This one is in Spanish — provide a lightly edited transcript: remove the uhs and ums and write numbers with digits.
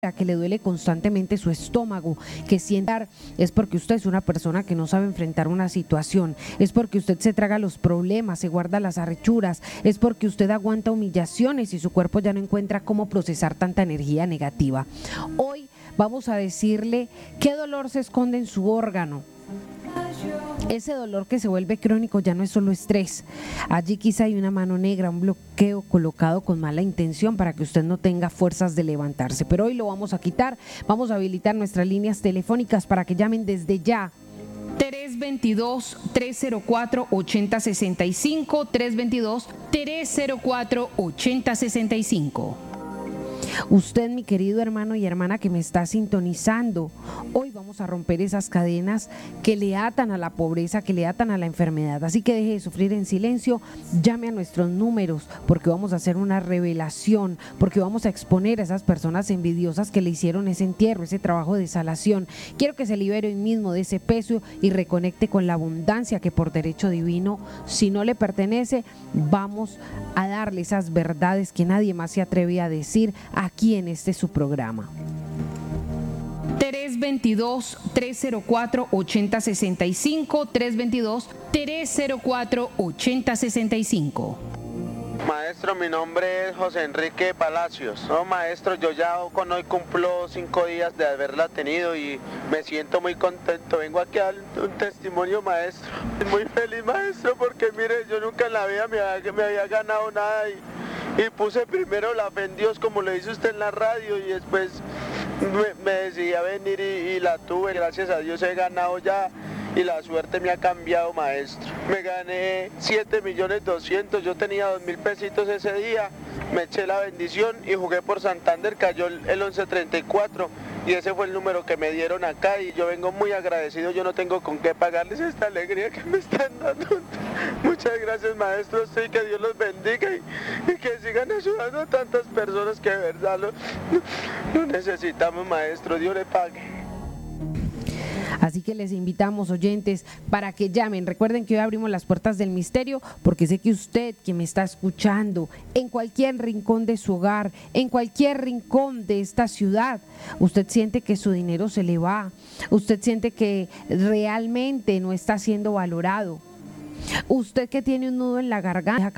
que le duele constantemente su estómago, que sienta, es porque usted es una persona que no sabe enfrentar una situación, es porque usted se traga los problemas, se guarda las arrechuras, es porque usted aguanta humillaciones y su cuerpo ya no encuentra cómo procesar tanta energía negativa. Hoy vamos a decirle qué dolor se esconde en su órgano. Ese dolor que se vuelve crónico ya no es solo estrés. Allí quizá hay una mano negra, un bloqueo colocado con mala intención para que usted no tenga fuerzas de levantarse. Pero hoy lo vamos a quitar. Vamos a habilitar nuestras líneas telefónicas para que llamen desde ya. 322-304-8065, 322-304-8065. Usted, mi querido hermano y hermana que me está sintonizando, hoy vamos a romper esas cadenas que le atan a la pobreza, que le atan a la enfermedad. Así que deje de sufrir en silencio, llame a nuestros números, porque vamos a hacer una revelación, porque vamos a exponer a esas personas envidiosas que le hicieron ese entierro, ese trabajo de salación. Quiero que se libere hoy mismo de ese peso y reconecte con la abundancia que por derecho divino, si no le pertenece, vamos a darle esas verdades que nadie más se atreve a decir aquí en este su programa. 322-304-8065, 322-304-8065. Maestro, mi nombre es José Enrique Palacios. No, maestro, yo ya con hoy cumplo 5 días de haberla tenido y me siento muy contento. Vengo aquí a dar un testimonio, maestro. Muy feliz, maestro, porque mire, yo nunca en la vida me había ganado nada y puse primero la fe en Dios, como le dice usted en la radio, y después me decidí a venir y la tuve. Gracias a Dios he ganado ya. Y la suerte me ha cambiado, maestro. Me gané 7.200.000, yo tenía 2.000 pesitos ese día, me eché la bendición y jugué por Santander, cayó el 1134 y ese fue el número que me dieron acá y yo vengo muy agradecido, yo no tengo con qué pagarles esta alegría que me están dando. Muchas gracias, maestro, sí, que Dios los bendiga y que sigan ayudando a tantas personas que de verdad lo necesitamos, maestro, Dios le pague. Así que les invitamos, oyentes, para que llamen. Recuerden que hoy abrimos las puertas del misterio porque sé que usted que me está escuchando en cualquier rincón de su hogar, en cualquier rincón de esta ciudad, usted siente que su dinero se le va, usted siente que realmente no está siendo valorado, usted que tiene un nudo en la garganta,